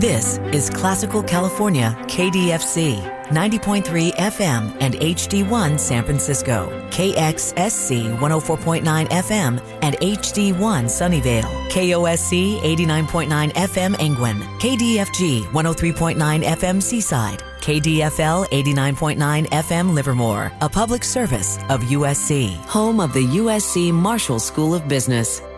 This is Classical California, KDFC, 90.3 FM and HD1 San Francisco, KXSC 104.9 FM and HD1 Sunnyvale, KOSC 89.9 FM Angwin, KDFG 103.9 FM Seaside, KDFL 89.9 FM Livermore, a public service of USC, home of the USC Marshall School of Business.